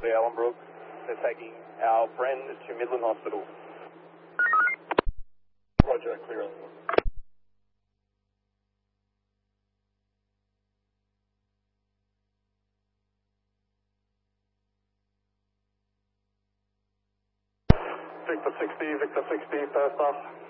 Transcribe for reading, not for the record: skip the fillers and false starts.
the Allenbrook. They're taking our friend to Midland Hospital. Roger, clear. Victor 60, first off.